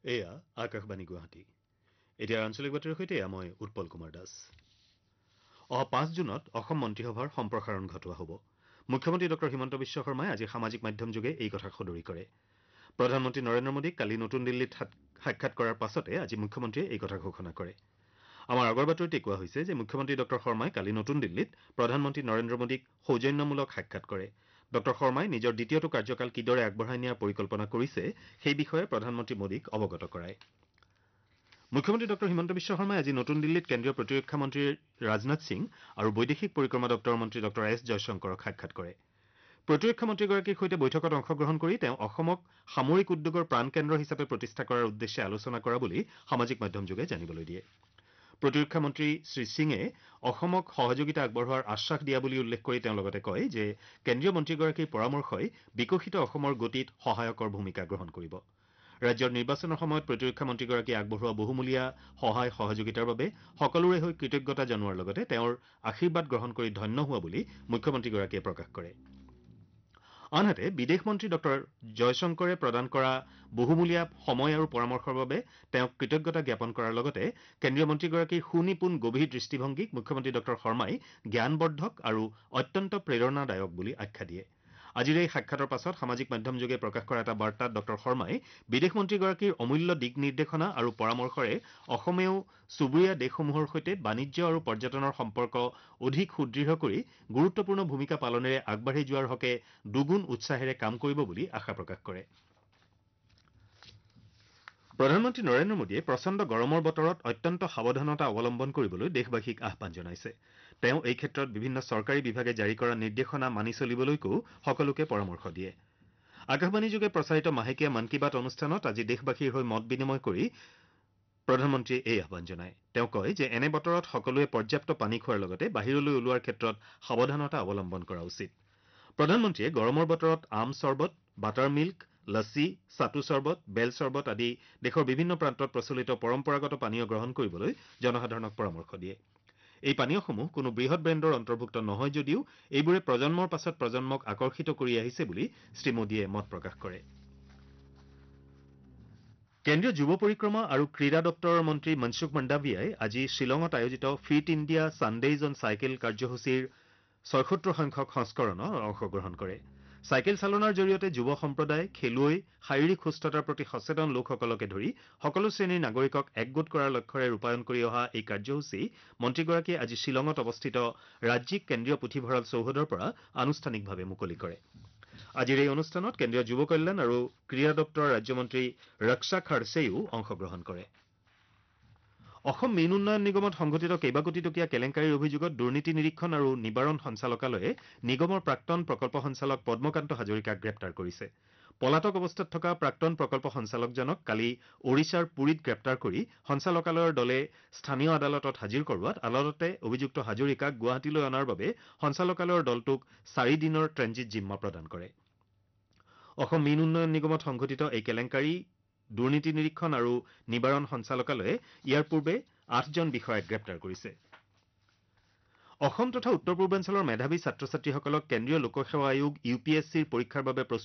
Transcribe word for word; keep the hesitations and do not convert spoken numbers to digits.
এয়া আকাশবাণী গুৱাহাটী। এতিয়া আঞ্চলিক বাতৰিৰ সৈতে মই উৎপল কুমাৰ দাস। অহা পাঁচ জুনত অসম মন্ত্ৰীসভাৰ সম্প্ৰসাৰণ ঘটোৱা হ'ব। মুখ্যমন্ত্ৰী ডঃ হিমন্ত বিশ্ব শৰ্মাই আজি সামাজিক মাধ্যমযোগে এই কথা সদৰি কৰে। প্ৰধানমন্ত্ৰী নৰেন্দ্ৰ মোদীক কালি নতুন দিল্লীত সাক্ষাৎ কৰাৰ পাছতে আজি মুখ্যমন্ত্ৰীয়ে এই কথা ঘোষণা কৰে। আমাৰ আগৰ বাতৰিতে কোৱা হৈছে যে মুখ্যমন্ত্ৰী ডঃ শৰ্মাই কালি নতুন দিল্লীত প্ৰধানমন্ত্ৰী নৰেন্দ্ৰ মোদীক সৌজন্যমূলক সাক্ষাৎ কৰে। ডঃ শৰ্মাই নিজৰ দ্বিতীয়টো কাৰ্যকাল কিদৰে আগবঢ়াই নিয়াৰ পৰিকল্পনা কৰিছে সেই বিষয়ে প্ৰধানমন্ত্ৰী মোদীক অৱগত কৰায়। মুখ্যমন্ত্ৰী ডঃ হিমন্ত বিশ্ব শৰ্মাই আজি নতুন দিল্লীত কেন্দ্ৰীয় প্ৰতিৰক্ষা মন্ত্ৰী ৰাজনাথ সিং আৰু বৈদেশিক পৰিক্ৰমা দপ্তৰৰ মন্ত্ৰী ডঃ এছ জয়শংকৰক সাক্ষাৎ কৰে। প্ৰতিৰক্ষা মন্ত্ৰীগৰাকীৰ সৈতে বৈঠকত অংশগ্ৰহণ কৰি তেওঁ অসমক সামৰিক উদ্যোগৰ প্ৰাণকেন্দ্ৰ হিচাপে প্ৰতিষ্ঠা কৰাৰ উদ্দেশ্যে আলোচনা কৰা বুলি সামাজিক মাধ্যমযোগে জানিবলৈ দিয়ে। প্ৰতিৰক্ষা মন্ত্ৰী শ্ৰীসিঙে অসমক সহযোগিতা আগবঢ়োৱাৰ আশ্বাস দিয়া বুলি উল্লেখ কৰি তেওঁ লগতে কয় যে কেন্দ্ৰীয় মন্ত্ৰীগৰাকীৰ পৰামৰ্শই বিকশিত অসমৰ গতিত সহায়কৰ ভূমিকা গ্ৰহণ কৰিব। ৰাজ্যৰ নিৰ্বাচনৰ সময়ত প্ৰতিৰক্ষা মন্ত্ৰীগৰাকীয়ে আগবঢ়োৱা বহুমূলীয়া সহায় সহযোগিতাৰ বাবে সকলোৰে হৈ কৃতজ্ঞতা জনোৱাৰ লগতে তেওঁৰ আশীৰ্বাদ গ্ৰহণ কৰি ধন্য হোৱা বুলি মুখ্যমন্ত্ৰীগৰাকীয়ে প্ৰকাশ কৰে। আনহাতে বিদেশ মন্ত্ৰী ডঃ জয়শংকৰে প্ৰদান কৰা বহুমূলীয়া সময় আৰু পৰামৰ্শৰ বাবে তেওঁক কৃতজ্ঞতা জ্ঞাপন কৰাৰ লগতে কেন্দ্ৰীয় মন্ত্ৰীগৰাকীৰ সুনিপুণ গভীৰ দৃষ্টিভংগীক মুখ্যমন্ত্ৰী ডঃ শৰ্মাই জ্ঞানবৰ্ধক আৰু অত্যন্ত প্ৰেৰণাদায়ক বুলি আখ্যা দিয়ে। আজিৰ এই সাক্ষাতৰ পাছত সামাজিক মাধ্যমযোগে প্ৰকাশ কৰা এটা বাৰ্তাত ডঃ শৰ্মাই বিদেশ মন্ত্ৰীগৰাকীৰ অমূল্য দিক নিৰ্দেশনা আৰু পৰামৰ্শৰে অসমেও চুবুৰীয়া দেশসমূহৰ সৈতে বাণিজ্য আৰু পৰ্যটনৰ সম্পৰ্ক অধিক সুদৃঢ় কৰি গুৰুত্বপূৰ্ণ ভূমিকা পালনেৰে আগবাঢ়ি যোৱাৰ হকে দুগুণ উৎসাহেৰে কাম কৰিব বুলি আশা প্ৰকাশ কৰে। প্ৰধানমন্ত্ৰী নৰেন্দ্ৰ মোদীয়ে প্ৰচণ্ড গৰমৰ বতৰত অত্যন্ত সাৱধানতা অৱলম্বন কৰিবলৈ দেশবাসীক আহ্বান জনাইছে। তেওঁ এই ক্ষেত্ৰত বিভিন্ন চৰকাৰী বিভাগে জাৰি কৰা নিৰ্দেশনা মানি চলিবলৈকো সকলোকে পৰামৰ্শ দিয়ে। আকাশবাণীযোগে প্ৰচাৰিত মাহেকীয়া মন কী বাত অনুষ্ঠানত আজি দেশবাসীৰ হৈ মত বিনিময় কৰি প্ৰধানমন্ত্ৰীয়ে এই আহ্বান জনায়। তেওঁ কয় যে এনে বতৰত সকলোৱে পৰ্যাপ্ত পানী খোৱাৰ লগতে বাহিৰলৈ ওলোৱাৰ ক্ষেত্ৰত সাৱধানতা অৱলম্বন কৰা উচিত। প্ৰধানমন্ত্ৰীয়ে গৰমৰ বতৰত আম চৰ্বত, বাটাৰ মিল্ক, লছী, চাটু চৰ্বত, বেল চৰ্বত আদি দেশৰ বিভিন্ন প্ৰান্তত প্ৰচলিত পৰম্পৰাগত পানীয় গ্ৰহণ কৰিবলৈ জনসাধাৰণক পৰামৰ্শ দিয়ে। এই পানীয়সমূহ কোনো বৃহৎ ব্ৰেণ্ডৰ অন্তৰ্ভুক্ত নহয় যদিও এইবোৰে প্ৰজন্মৰ পাছত প্ৰজন্মক আকৰ্ষিত কৰি আহিছে বুলি শ্ৰীমোদীয়ে মত প্ৰকাশ কৰে। কেন্দ্ৰীয় যুৱ পৰিক্ৰমা আৰু ক্ৰীড়া দপ্তৰৰ মন্ত্ৰী মনসুখ মণ্ডাভিয়াই আজি শ্বিলঙত আয়োজিত ফিট ইণ্ডিয়া ছানডেইজ অন চাইকেল কাৰ্যসূচীৰ ছয়সত্তৰ সংখ্যক সংস্কৰণত অংশগ্ৰহণ কৰে। চাইকেল চালনাৰ জৰিয়তে যুৱ সম্প্ৰদায়, খেলুৱৈ, শাৰীৰিক সুস্থতাৰ প্ৰতি সচেতন লোকসকলকে ধৰি সকলো শ্ৰেণীৰ নাগৰিকক একগোট কৰাৰ লক্ষ্যৰে ৰূপায়ণ কৰি অহা এই কাৰ্যসূচী মন্ত্ৰীগৰাকীয়ে আজি শ্বিলঙত অৱস্থিত ৰাজ্যিক কেন্দ্ৰীয় পুথিভঁৰাল চৌহদৰ পৰা আনুষ্ঠানিকভাৱে মুকলি কৰে। আজিৰ এই অনুষ্ঠানত কেন্দ্ৰীয় যুৱ কল্যাণ আৰু ক্ৰীড়া দপ্তৰৰ ৰাজ্যমন্ত্ৰী ৰক্ষা খাড়ছেও অংশগ্ৰহণ কৰে। অসম মীন উন্নয়ন নিগমত সংঘটিত কেইবাকোটিটকীয়া কেলেংকাৰীৰ অভিযোগত দুৰ্নীতি নিৰীক্ষণ আৰু নিবাৰণ সঞ্চালকালয়ে নিগমৰ প্ৰাক্তন প্ৰকল্প সঞ্চালক পদ্মকান্ত হাজৰিকাক গ্ৰেপ্তাৰ কৰিছে। পলাতক অৱস্থাত থকা প্ৰাক্তন প্ৰকল্প সঞ্চালকজনক কালি ওড়িশাৰ পুৰীত গ্ৰেপ্তাৰ কৰি সঞ্চালকালয়ৰ দলে স্থানীয় আদালতত হাজিৰ কৰোৱাত আদালতে অভিযুক্ত হাজৰিকাক গুৱাহাটীলৈ অনাৰ বাবে সঞ্চালকালয়ৰ দলটোক চাৰি দিনৰ ট্ৰেঞ্জিট জিম্মা প্ৰদান কৰে। অসম মীন উন্নয়ন নিগমত সংঘটিত এই কেলেংকাৰী দুৰ্নীতি নিৰীক্ষণ আৰু নিবাৰণ সঞ্চালকালয়ে ইয়াৰ পূৰ্বে আঠজন বিষয়াক গ্ৰেপ্তাৰ কৰিছে। অসম তথা উত্তৰ পূৰ্বাঞ্চলৰ মেধাৱী ছাত্ৰ ছাত্ৰীসকলক কেন্দ্ৰীয় লোকসেৱা আয়োগ ইউ পি এছ চিৰ পৰীক্ষাৰ বাবে